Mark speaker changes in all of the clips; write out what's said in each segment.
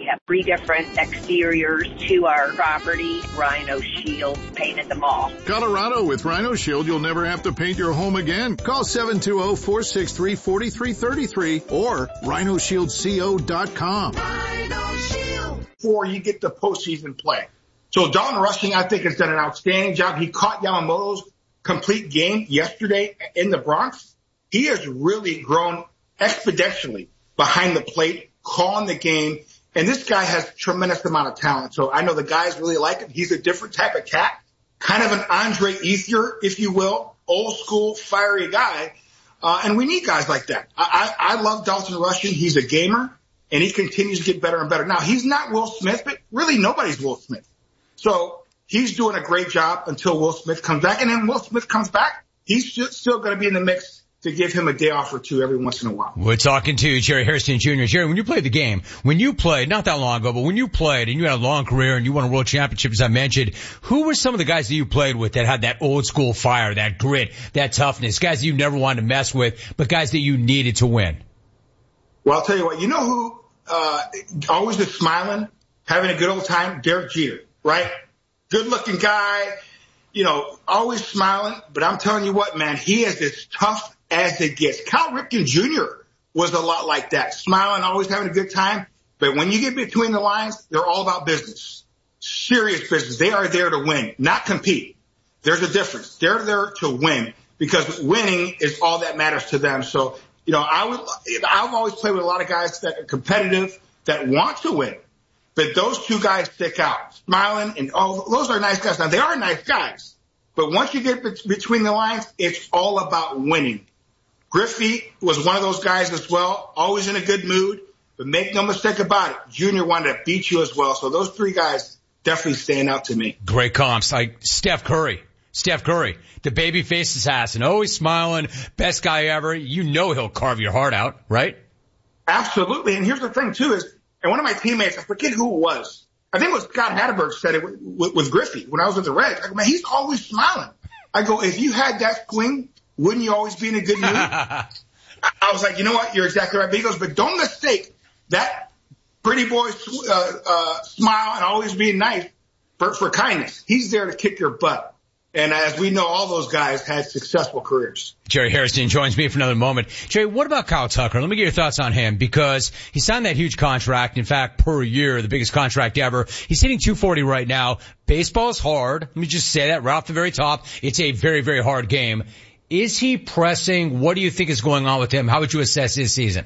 Speaker 1: have 3 different exteriors to our property. Rhino Shield painted them all.
Speaker 2: Colorado, with Rhino Shield, you'll never have to paint your home again. Call 720-463-4333 or rhinoshieldco.com.
Speaker 3: Rhino Shield. Before you get to postseason play. So Dalton Rushing, I think, has done an outstanding job. He caught Yamamoto's complete game yesterday in the Bronx. He has really grown exponentially behind the plate, calling the game. And this guy has tremendous amount of talent. So I know the guys really like him. He's a different type of cat, kind of an Andre Ethier, if you will, old school, fiery guy. And we need guys like that. I love Dalton Rushing. He's a gamer, and he continues to get better and better. Now, he's not Will Smith, but really nobody's Will Smith. So he's doing a great job until Will Smith comes back. And then Will Smith comes back, he's still going to be in the mix to give him a day off or two every once in a while.
Speaker 4: We're talking to Jerry Hairston Jr. Jerry, when you played the game, not that long ago, but when you played and you had a long career and you won a world championship, as I mentioned, who were some of the guys that you played with that had that old school fire, that grit, that toughness, guys that you never wanted to mess with, but guys that you needed to win?
Speaker 3: Well, I'll tell you what, you know who always is smiling, having a good old time? Derek Jeter, right? Good looking guy, always smiling. But I'm telling you what, man, he is as tough as it gets. Cal Ripken Jr. was a lot like that, smiling, always having a good time. But when you get between the lines, they're all about business, serious business. They are there to win, not compete. There's a difference. They're there to win because winning is all that matters to them. So, I've always played with a lot of guys that are competitive, that want to win. But those two guys stick out, smiling, and those are nice guys. Now, they are nice guys. But once you get between the lines, it's all about winning. Griffey was one of those guys as well, always in a good mood, but make no mistake about it, Junior wanted to beat you as well. So those 3 guys definitely stand out to me.
Speaker 4: Great comps, like Steph Curry, the babyface assassin, always smiling, best guy ever. He'll carve your heart out, right?
Speaker 3: Absolutely. And here's the thing, too, is, and one of my teammates, I forget who it was, I think it was Scott Hatterberg said it with Griffey when I was with the Reds. I go, man, he's always smiling. I go, if you had that swing, wouldn't you always be in a good mood? I was like, you know what? You're exactly right. But he goes, but don't mistake that pretty boy smile and always being nice for kindness. He's there to kick your butt. And as we know, all those guys had successful careers. Jerry
Speaker 4: Hairston joins me for another moment. Jerry, what about Kyle Tucker? Let me get your thoughts on him because he signed that huge contract. In fact, per year, the biggest contract ever. He's hitting .240 right now. Baseball is hard. Let me just say that right off the very top. It's a very, very hard game. Is he pressing? What do you think is going on with him? How would you assess his season?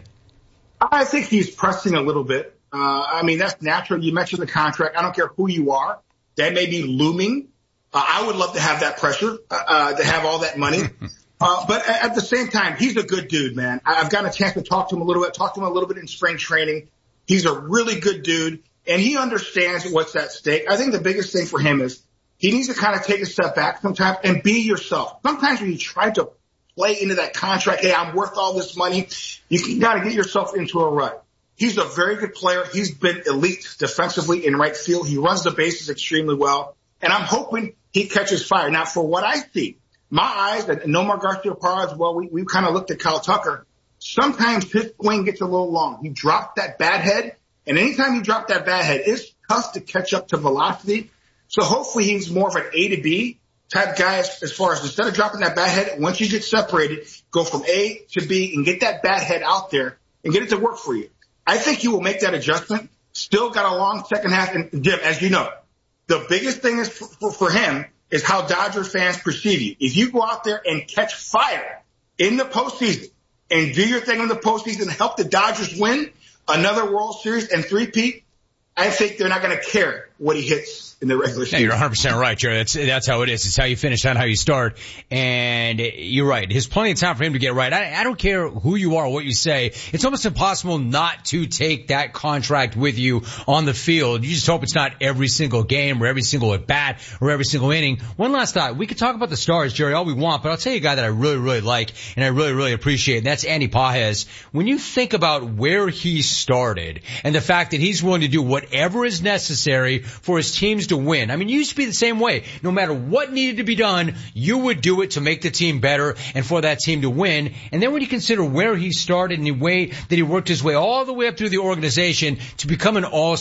Speaker 3: I think he's pressing a little bit. That's natural. You mentioned the contract. I don't care who you are. That may be looming. I would love to have that pressure, to have all that money. But at the same time, he's a good dude, man. I've gotten a chance to talk to him a little bit in spring training. He's a really good dude, and he understands what's at stake. I think the biggest thing for him is he needs to kind of take a step back sometimes and be yourself. Sometimes when you try to play into that contract, hey, I'm worth all this money, you got to get yourself into a rut. He's a very good player. He's been elite defensively in right field. He runs the bases extremely well, and I'm hoping he catches fire. Now, for what I see, my eyes, and Nomar Garciaparra as well, we kind of looked at Kyle Tucker. Sometimes his swing gets a little long. He dropped that bat head, and anytime you drop that bat head, it's tough to catch up to velocity. So hopefully he's more of an A to B type guy as far as instead of dropping that bat head, once you get separated, go from A to B and get that bat head out there and get it to work for you. I think he will make that adjustment. Still got a long second half. And Jim, as you know, the biggest thing is for him is how Dodger fans perceive you. If you go out there and catch fire in the postseason and do your thing in the postseason and help the Dodgers win another World Series and three-peat, I think they're not going to care what he hits in the regular season.
Speaker 4: Yeah, you're 100% right, Jerry. That's how it is. It's how you finish, not how you start. And you're right. There's plenty of time for him to get right. I don't care who you are, what you say. It's almost impossible not to take that contract with you on the field. You just hope it's not every single game or every single at bat or every single inning. One last thought. We could talk about the stars, Jerry, all we want, but I'll tell you a guy that I really, really like and I really, really appreciate, and that's Andy Pages. When you think about where he started and the fact that he's willing to do whatever is necessary for his teams to win. I mean, you used to be the same way. No matter what needed to be done, you would do it to make the team better and for that team to win. And then when you consider where he started and the way that he worked his way all the way up through the organization to become an all